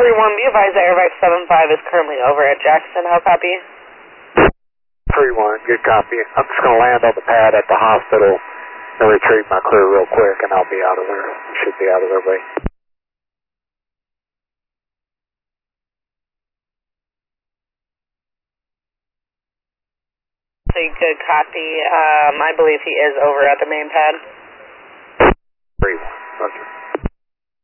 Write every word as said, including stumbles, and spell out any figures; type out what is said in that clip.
three one, be advised that Airvac seven five is currently over at Jackson. How copy? three one, good copy. I'm just going to land on the pad at the hospital and retrieve my crew real quick, and I'll be out of there. Should be out of their way. Good copy. Um, I believe he is over at the main pad. three one, roger.